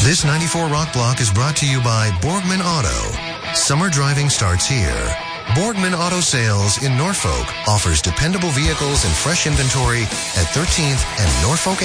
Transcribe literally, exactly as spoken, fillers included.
This ninety-four Rock Block is brought to you by Borgman Auto. Summer driving starts here. Borgman Auto Sales in Norfolk offers dependable vehicles and fresh inventory at thirteenth and Norfolk